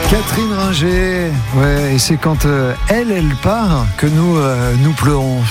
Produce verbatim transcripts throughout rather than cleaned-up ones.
Catherine Ringer, ouais, et c'est quand euh, elle, elle part que nous, euh, nous pleurons.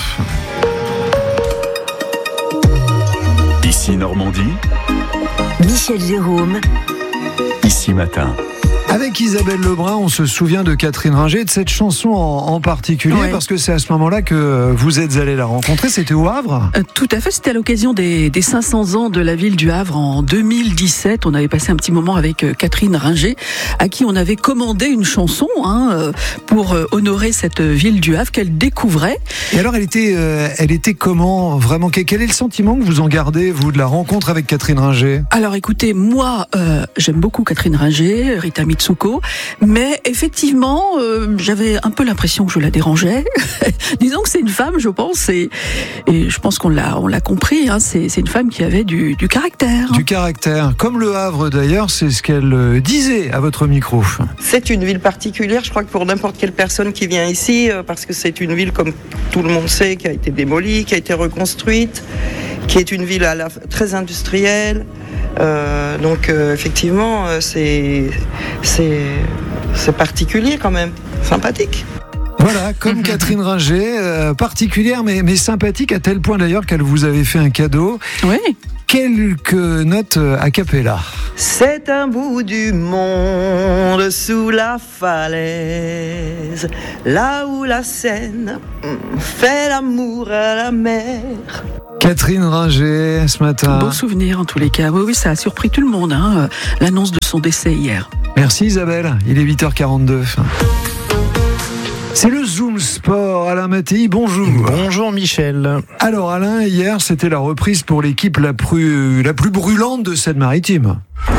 Ici Normandie, Michel Jérôme, ici Matin. Avec Isabelle Lebrun, on se souvient de Catherine Ringer, de cette chanson en, en particulier, ouais. Parce que c'est à ce moment-là que vous êtes allé la rencontrer. C'était au Havre ? euh, Tout à fait, c'était à l'occasion des, des cinq cents ans de la ville du Havre en deux mille dix-sept. On avait passé un petit moment avec euh, Catherine Ringer, à qui on avait commandé une chanson hein, euh, pour euh, honorer cette ville du Havre qu'elle découvrait. Et alors, elle était, euh, elle était comment vraiment ? Quel est le sentiment que vous en gardez, vous, de la rencontre avec Catherine Ringer ? Alors écoutez, moi, euh, j'aime beaucoup Catherine Ringer, Rita Mitsuko, mais effectivement, euh, j'avais un peu l'impression que je la dérangeais. Disons que c'est une femme, je pense, et, et je pense qu'on l'a, on l'a compris, hein, c'est, c'est une femme qui avait du, du caractère. Du caractère, comme le Havre d'ailleurs, c'est ce qu'elle disait à votre micro. C'est une ville particulière, je crois que pour n'importe quelle personne qui vient ici, parce que c'est une ville, comme tout le monde sait, qui a été démolie, qui a été reconstruite, qui est une ville à la, très industrielle. Euh, donc euh, effectivement, euh, c'est, c'est, c'est particulier quand même, sympathique. Voilà, comme Catherine Ringer, euh, particulière mais, mais sympathique, à tel point d'ailleurs qu'elle vous avait fait un cadeau. Oui. Quelques notes a cappella. C'est un bout du monde sous la falaise, là où la Seine fait l'amour à la mer. Catherine Ringer, ce matin. Beau souvenir en tous les cas. Oui, oui, ça a surpris tout le monde, hein, l'annonce de son décès hier. Merci Isabelle, il est huit heures quarante-deux. C'est le Zoom Sport. Alain Mattei, bonjour. Bonjour Michel. Alors Alain, hier c'était la reprise pour l'équipe la plus, la plus brûlante de Seine-Maritime.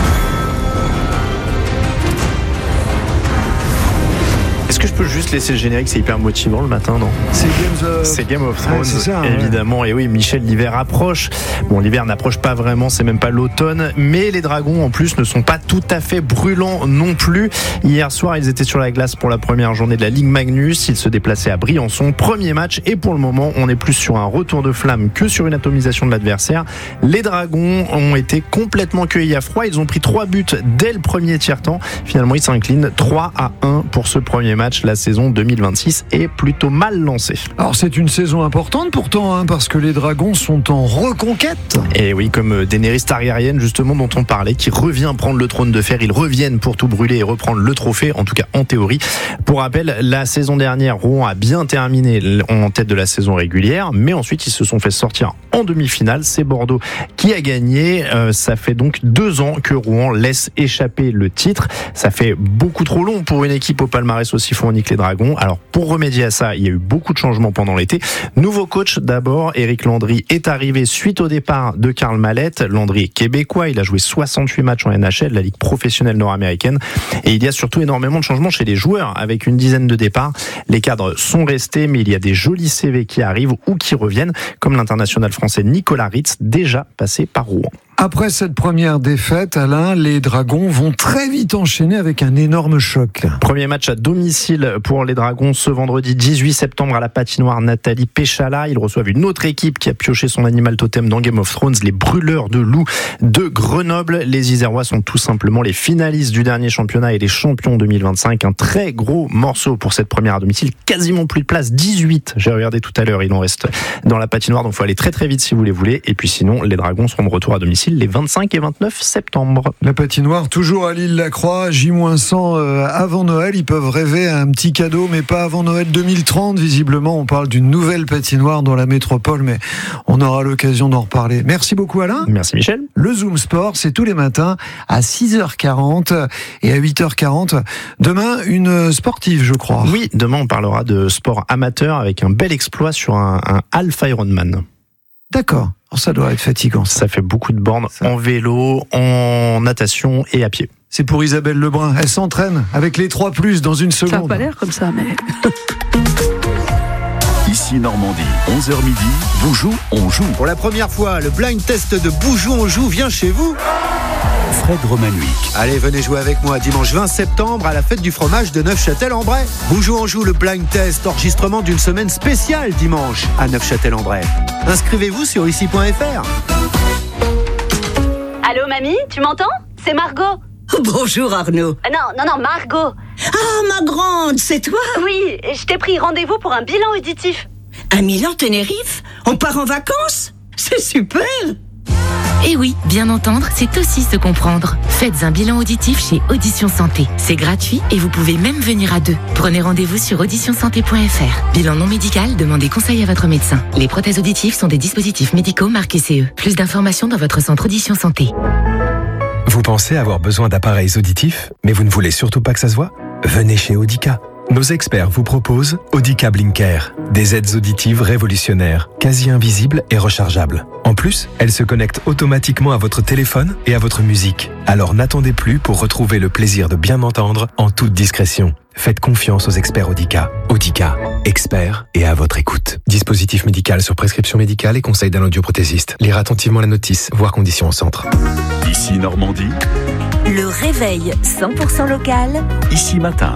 Est-ce que je peux juste laisser le générique, c'est hyper motivant le matin, non ? C'est Game of... C'est Game of Thrones, ah, c'est ça, évidemment. Ouais. Et oui, Michel, l'hiver approche. Bon, l'hiver n'approche pas vraiment, c'est même pas l'automne. Mais les Dragons, en plus, ne sont pas tout à fait brûlants non plus. Hier soir, ils étaient sur la glace pour la première journée de la Ligue Magnus. Ils se déplaçaient à Briançon. Premier match. Et pour le moment, on est plus sur un retour de flamme que sur une atomisation de l'adversaire. Les Dragons ont été complètement cueillis à froid. Ils ont pris trois buts dès le premier tiers-temps. Finalement, ils s'inclinent trois à un pour ce premier match. La saison deux mille vingt-six est plutôt mal lancée. Alors c'est une saison importante pourtant, hein, parce que les Dragons sont en reconquête. Et oui, comme Daenerys Targaryen justement dont on parlait, qui revient prendre le trône de fer. Ils reviennent pour tout brûler et reprendre le trophée, en tout cas en théorie. Pour rappel, la saison dernière, Rouen a bien terminé en tête de la saison régulière, mais ensuite ils se sont fait sortir en demi-finale. C'est Bordeaux qui a gagné. Euh, ça fait donc deux ans que Rouen laisse échapper le titre. Ça fait beaucoup trop long pour une équipe au palmarès aussi fourni que les Dragons. Alors pour remédier à ça, il y a eu beaucoup de changements pendant l'été. Nouveau coach d'abord, Éric Landry est arrivé suite au départ de Karl Mallette. Landry est québécois, il a joué soixante-huit matchs en N H L, la ligue professionnelle nord-américaine. Et il y a surtout énormément de changements chez les joueurs, avec une dizaine de départs. Les cadres sont restés, mais il y a des jolis C V qui arrivent ou qui reviennent, comme l'international français Nicolas Ritz, déjà passé par Rouen. Après cette première défaite, Alain, les Dragons vont très vite enchaîner avec un énorme choc. Premier match à domicile pour les Dragons ce vendredi dix-huit septembre à la patinoire Nathalie Péchala. Ils reçoivent une autre équipe qui a pioché son animal totem dans Game of Thrones, les Brûleurs de Loups de Grenoble. Les Isérois sont tout simplement les finalistes du dernier championnat et les champions deux mille vingt-cinq. Un très gros morceau pour cette première à domicile. Quasiment plus de place, dix-huit. J'ai regardé tout à l'heure, il en reste dans la patinoire, donc il faut aller très très vite si vous les voulez. Et puis sinon, les Dragons seront de retour à domicile les vingt-cinq et vingt-neuf septembre. La patinoire, toujours à l'Île-la-Croix, J cent euh, avant Noël. Ils peuvent rêver à un petit cadeau, mais pas avant Noël deux mille trente. Visiblement, on parle d'une nouvelle patinoire dans la métropole, mais on aura l'occasion d'en reparler. Merci beaucoup Alain. Merci Michel. Le Zoom Sport, c'est tous les matins à six heures quarante et à huit heures quarante. Demain, une sportive, je crois. Oui, demain on parlera de sport amateur avec un bel exploit sur un, un Half Ironman. D'accord. Alors ça doit être fatigant. Ça, ça fait beaucoup de bornes ça. En vélo, en natation et à pied. C'est pour Isabelle Lebrun. Elle s'entraîne avec les trois plus dans une seconde. Ça n'a pas l'air comme ça, mais... Ici Normandie, onze heures midi, Boujou, on joue. Pour la première fois, le blind test de Boujou, on joue vient chez vous. Fred Romanuic. Allez, venez jouer avec moi dimanche vingt septembre à la fête du fromage de Neufchâtel-en-Bray. Boujou, on joue le blind test, enregistrement d'une semaine spéciale dimanche à Neufchâtel-en-Bray. Inscrivez-vous sur ici point f r. Allô, mamie, tu m'entends ? C'est Margot. Bonjour Arnaud. Euh, non, non, non, Margot. Ah, ma grande, c'est toi? Oui, je t'ai pris rendez-vous pour un bilan auditif. À Milan-Tenerife? On part en vacances? C'est super! Et oui, bien entendre, c'est aussi se comprendre. Faites un bilan auditif chez Audition Santé. C'est gratuit et vous pouvez même venir à deux. Prenez rendez-vous sur audition santé point f r. Bilan non médical, demandez conseil à votre médecin. Les prothèses auditives sont des dispositifs médicaux marqués C E. Plus d'informations dans votre centre Audition Santé. Vous pensez avoir besoin d'appareils auditifs, mais vous ne voulez surtout pas que ça se voit? Venez chez Audica. Nos experts vous proposent Audica Blinker, des aides auditives révolutionnaires, quasi invisibles et rechargeables. En plus, elles se connectent automatiquement à votre téléphone et à votre musique. Alors n'attendez plus pour retrouver le plaisir de bien entendre en toute discrétion. Faites confiance aux experts Audica. Audica, experts et à votre écoute. Dispositif médical sur prescription médicale et conseil d'un audioprothésiste. Lire attentivement la notice, voir conditions au centre. Ici Normandie. Le réveil cent pour cent local. Ici Matin.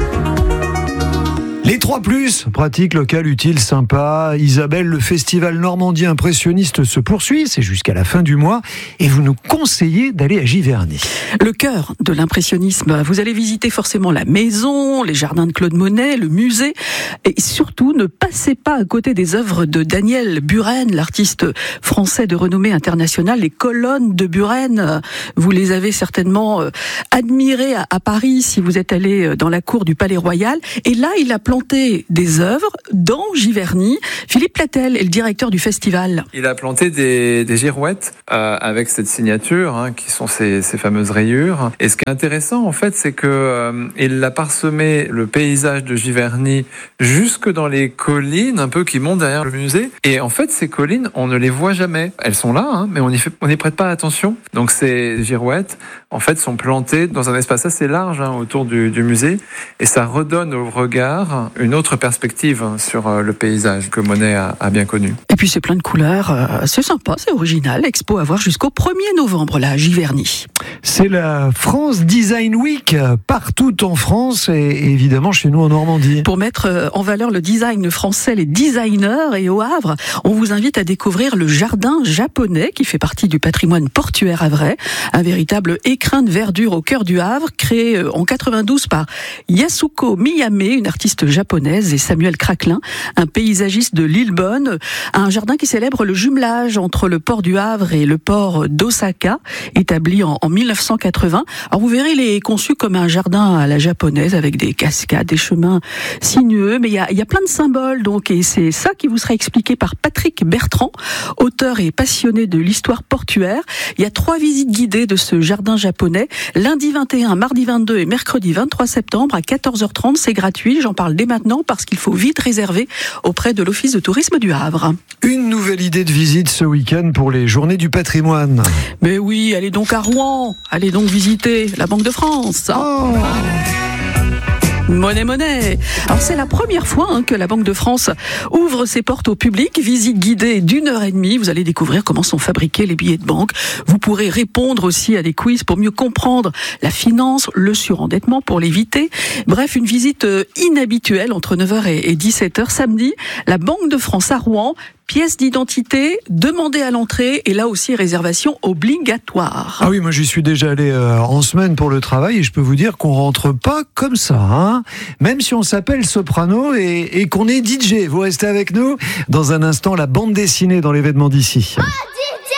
Les trois plus, pratique, locale, utile, sympa. Isabelle, le festival Normandie impressionniste se poursuit, c'est jusqu'à la fin du mois, et vous nous conseillez d'aller à Giverny. Le cœur de l'impressionnisme, vous allez visiter forcément la maison, les jardins de Claude Monet, le musée, et surtout ne passez pas à côté des œuvres de Daniel Buren, l'artiste français de renommée internationale. Les colonnes de Buren, vous les avez certainement admirées à Paris si vous êtes allé dans la cour du Palais Royal, et là il a planté des œuvres dans Giverny. Philippe Platel est le directeur du festival. Il a planté des, des girouettes euh, avec cette signature, hein, qui sont ces, ces fameuses rayures. Et ce qui est intéressant, en fait, c'est que euh, il a parsemé le paysage de Giverny jusque dans les collines, un peu qui montent derrière le musée. Et en fait, ces collines, on ne les voit jamais. Elles sont là, hein, mais on n'y fait, on n'y prête pas attention. Donc ces girouettes, en fait, sont plantées dans un espace assez large, hein, autour du, du musée, et ça redonne au regard une autre perspective sur le paysage que Monet a, a bien connu. Et puis c'est plein de couleurs, c'est sympa, c'est original. Expo à voir jusqu'au premier novembre là à Giverny. C'est la France Design Week partout en France et évidemment chez nous en Normandie. Pour mettre en valeur le design français, les designers, et au Havre, on vous invite à découvrir le jardin japonais qui fait partie du patrimoine portuaire havrais, un véritable écrin de verdure au cœur du Havre, créé en quatre-vingt-douze par Yasuko Miyame, une artiste japonaise, et Samuel Craquelin, un paysagiste de Lillebonne. Un jardin qui célèbre le jumelage entre le port du Havre et le port d'Osaka, établi en, en mille neuf cent quatre-vingts. Alors vous verrez, il est conçu comme un jardin à la japonaise, avec des cascades, des chemins sinueux, mais il y a, il y a plein de symboles, donc, et c'est ça qui vous sera expliqué par Patrick Bertrand, auteur et passionné de l'histoire portuaire. Il y a trois visites guidées de ce jardin japonais, lundi vingt et un, mardi vingt-deux et mercredi vingt-trois septembre à quatorze heures trente. C'est gratuit, j'en parle dès maintenant parce qu'il faut vite réserver auprès de l'Office de tourisme du Havre. Une nouvelle idée de visite ce week-end pour les Journées du patrimoine. Mais oui, allez donc à Rouen, allez donc visiter la Banque de France. Oh. Monet, Monet. Alors c'est la première fois hein, que la Banque de France ouvre ses portes au public. Visite guidée d'une heure et demie. Vous allez découvrir comment sont fabriqués les billets de banque. Vous pourrez répondre aussi à des quiz pour mieux comprendre la finance, le surendettement pour l'éviter. Bref, une visite inhabituelle entre neuf heures et dix-sept heures samedi. La Banque de France à Rouen. Pièce d'identité, demandez à l'entrée et là aussi réservation obligatoire. Ah oui, moi j'y suis déjà allé euh, en semaine pour le travail et je peux vous dire qu'on rentre pas comme ça, hein. Même si on s'appelle Soprano et, et qu'on est D J. Vous restez avec nous. Dans un instant, la bande dessinée dans l'événement d'ici. Oh,